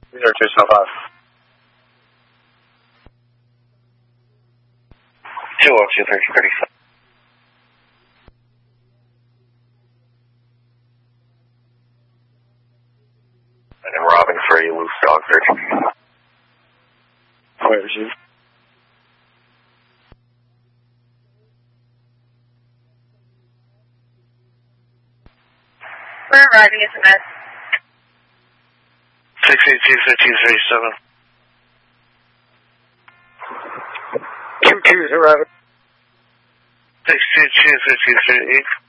0275. 202-3037. And then Robin for a loose dog search. Wait, receive. We're arriving at the mess. 682-1537. 2-2's arriving. 622-1538.